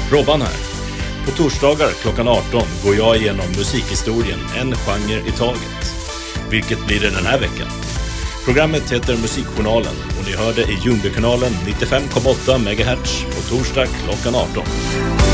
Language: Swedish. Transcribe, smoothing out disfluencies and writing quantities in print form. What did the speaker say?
Robban här. På torsdagar klockan 18 går jag igenom musikhistorien, en genre i taget. Vilket blir det den här veckan? Programmet heter Musikjournalen och ni hör det i Ljungbykanalen 95,8 MHz på torsdag klockan 18.